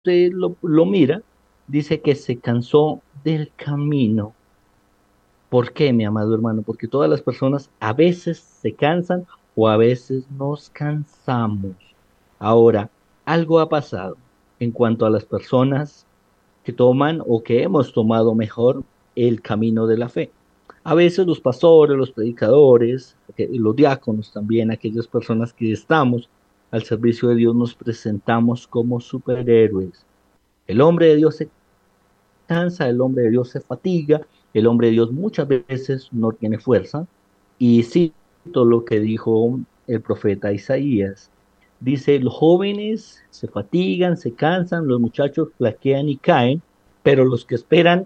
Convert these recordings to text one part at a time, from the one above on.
usted lo mira, dice que se cansó del camino. ¿Por qué, mi amado hermano? Porque todas las personas a veces se cansan o a veces nos cansamos. Ahora, algo ha pasado en cuanto a las personas que toman o que hemos tomado mejor el camino de la fe. A veces los pastores, los predicadores, los diáconos también, aquellas personas que estamos al servicio de Dios, nos presentamos como superhéroes. El hombre de Dios se cansa, el hombre de Dios se fatiga, el hombre de Dios muchas veces no tiene fuerza. Y cito lo que dijo el profeta Isaías. Dice, los jóvenes se fatigan, se cansan, los muchachos flaquean y caen, pero los que esperan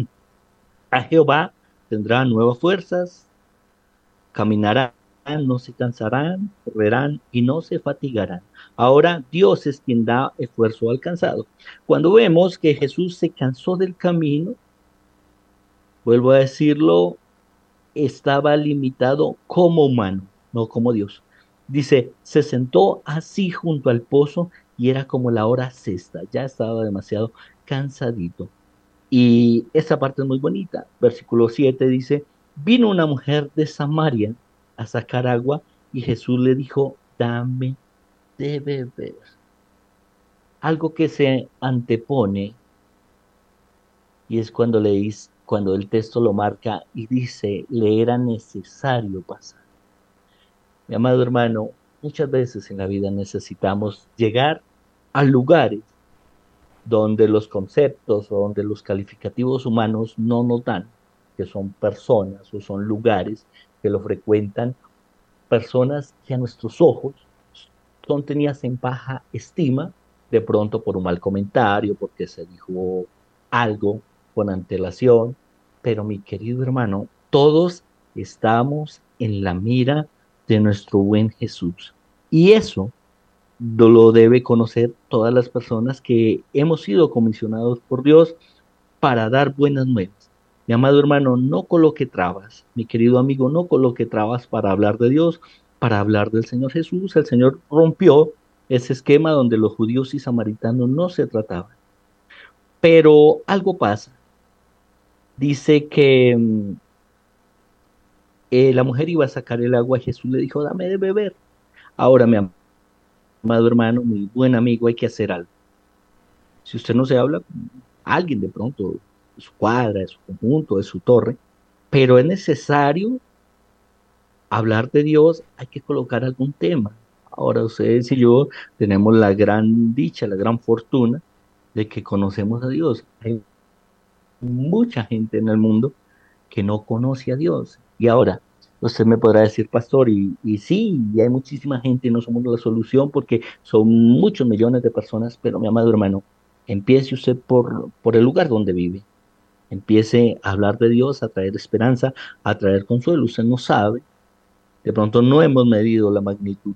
a Jehová tendrán nuevas fuerzas, caminarán, no se cansarán, correrán y no se fatigarán. Ahora Dios es quien da esfuerzo al cansado. Cuando vemos que Jesús se cansó del camino, vuelvo a decirlo, estaba limitado como humano, no como Dios. Dice, se sentó así junto al pozo y era como la hora sexta, ya estaba demasiado cansadito. Y esa parte es muy bonita. Versículo 7 dice, vino una mujer de Samaria a sacar agua y Jesús le dijo, dame de beber. Algo que se antepone y es cuando cuando el texto lo marca y dice, le era necesario pasar. Mi amado hermano, muchas veces en la vida necesitamos llegar a lugares donde los conceptos o donde los calificativos humanos no nos dan, que son personas o son lugares que lo frecuentan, personas que a nuestros ojos son tenidas en baja estima, de pronto por un mal comentario, porque se dijo algo con antelación, pero mi querido hermano, todos estamos en la mira de nuestro buen Jesús. Y eso lo debe conocer todas las personas que hemos sido comisionados por Dios para dar buenas nuevas. Mi amado hermano, no coloque trabas. Mi querido amigo, no coloque trabas para hablar de Dios, para hablar del Señor Jesús. El Señor rompió ese esquema donde los judíos y samaritanos no se trataban. Pero algo pasa. Dice que la mujer iba a sacar el agua y Jesús le dijo, dame de beber. Ahora, mi amado hermano, mi buen amigo, hay que hacer algo. Si usted no se habla con alguien de pronto, de su cuadra, de su conjunto, de su torre, pero es necesario hablar de Dios, hay que colocar algún tema. Ahora ustedes y yo tenemos la gran dicha, la gran fortuna de que conocemos a Dios. Hay mucha gente en el mundo que no conoce a Dios. Y ahora, usted me podrá decir, pastor, y sí, y hay muchísima gente, y no somos la solución porque son muchos millones de personas, pero mi amado hermano, empiece usted por el lugar donde vive. Empiece a hablar de Dios, a traer esperanza, a traer consuelo. Usted no sabe, de pronto no hemos medido la magnitud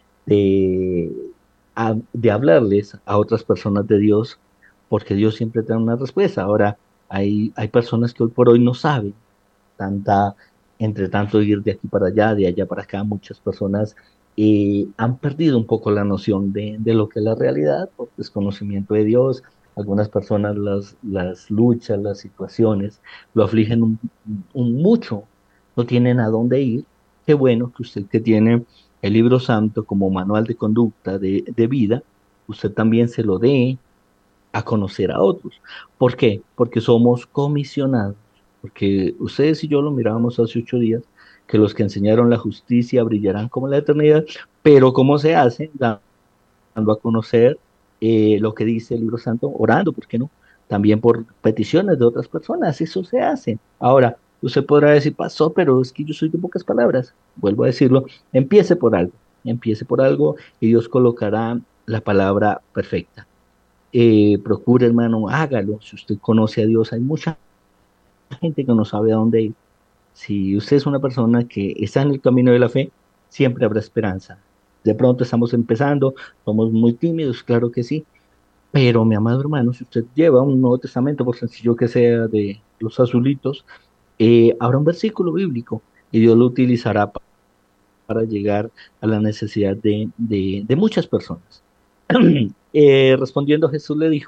de, de hablarles a otras personas de Dios, porque Dios siempre trae una respuesta. Ahora, hay personas que hoy por hoy no saben tanta, entre tanto ir de aquí para allá, de allá para acá, muchas personas han perdido un poco la noción de lo que es la realidad por desconocimiento de Dios. Algunas personas las luchas, las situaciones, lo afligen mucho, no tienen a dónde ir. Qué bueno que usted que tiene el libro santo como manual de conducta de vida, usted también se lo dé a conocer a otros. ¿Por qué? Porque somos comisionados. Porque ustedes y yo lo mirábamos hace 8 días, que los que enseñaron la justicia brillarán como la eternidad, pero ¿cómo se hace? Dando a conocer lo que dice el libro santo, orando, ¿por qué no? También por peticiones de otras personas, eso se hace. Ahora, usted podrá decir, pasó, pero es que yo soy de pocas palabras. Vuelvo a decirlo, empiece por algo y Dios colocará la palabra perfecta. Procure, hermano, hágalo. Si usted conoce a Dios, hay mucha gente que no sabe a dónde ir. Si usted es una persona que está en el camino de la fe, siempre habrá esperanza. De pronto estamos empezando, somos muy tímidos, claro que sí, pero mi amado hermano, si usted lleva un Nuevo Testamento, por sencillo que sea de los azulitos, habrá un versículo bíblico y Dios lo utilizará para llegar a la necesidad de muchas personas. Respondiendo Jesús le dijo,